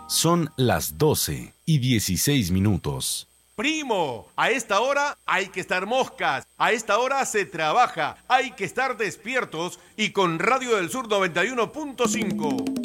Son las 12:16. Primo, a esta hora hay que estar moscas, a esta hora se trabaja, hay que estar despiertos y con Radio del Sur 91.5.